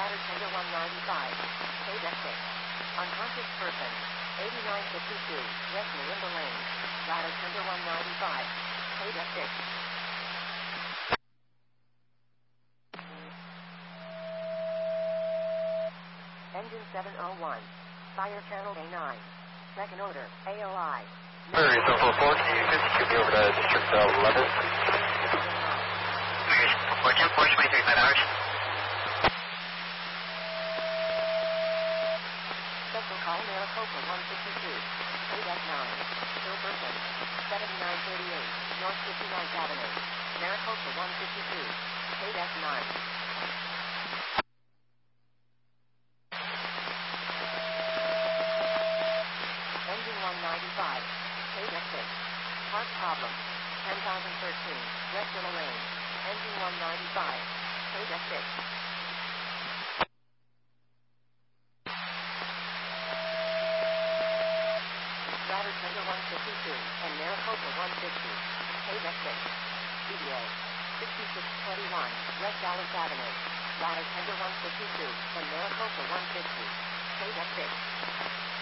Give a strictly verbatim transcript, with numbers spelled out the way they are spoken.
Ladder tender one ninety-five. Paid at six. Unconscious person. eighty-nine fifty-two. West Melinda Lane. Ladder tender one ninety-five. Paid at six. Engine seven oh one. Fire channel A nine. Second order. A O I. Prairie seven four four, can you fifty-two me over to District eleven? Prairie four ten four twenty-three, five hours. Special call Maricopa one fifty-two. Paid at nine. Still person. seventy-nine thirty-eight. North fifty-ninth Avenue. Maricopa one fifty-two. Paid at nine. Engine one ninety-five. Paid at six. Part problem. ten thousand thirteen. West Willow Lane. Engine one ninety-five. Paid at six. Ladder tender one fifty-two and Maricopa one fifty. Paid at six. D B A. sixty-six twenty-one. West Dallas Avenue. Ladder tender one fifty-two and Maricopa one fifty. Paid at six.